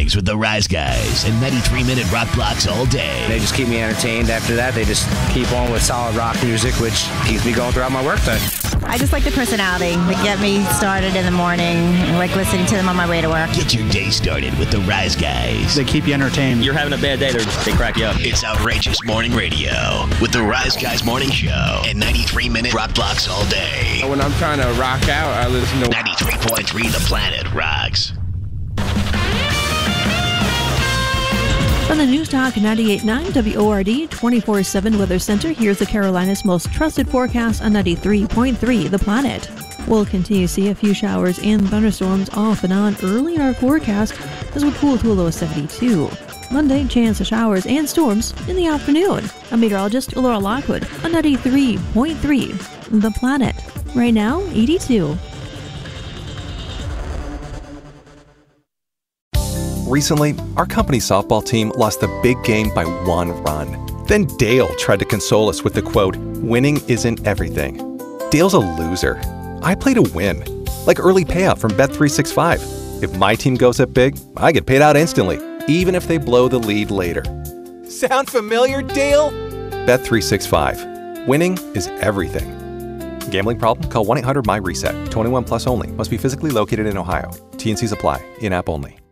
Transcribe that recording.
mornings with the Rise Guys and 93-minute rock blocks all day. They just keep me entertained. After that, they just keep on with solid rock music, which keeps me going throughout my workday. I just like the personality. They get me started in the morning. I like listening to them on my way to work. Get your day started with the Rise Guys. They keep you entertained. You're having a bad day, they crack you up. It's Outrageous Morning Radio with the Rise Guys Morning Show and 93-minute rock blocks all day. When I'm trying to rock out, I listen to 93.3 The Planet Rocks. From the News Talk 98.9 WORD 24/7 Weather Center, here's the Carolinas' most trusted forecast on 93.3 The Planet. We'll continue to see a few showers and thunderstorms off and on early in our forecast as we cool to a low of 72. Monday, chance of showers and storms in the afternoon. I'm meteorologist Laura Lockwood on 93.3 The Planet. Right now, 82. Recently, our company softball team lost the big game by 1 run. Then Dale tried to console us with the quote, "Winning isn't everything." Dale's a loser. I play to win, like early payout from Bet365. If my team goes up big, I get paid out instantly, even if they blow the lead later. Sound familiar, Dale? Bet365. Winning is everything. Gambling problem? Call 1-800-MY-RESET. 21 plus only. Must be physically located in Ohio. T&Cs apply. In-app only.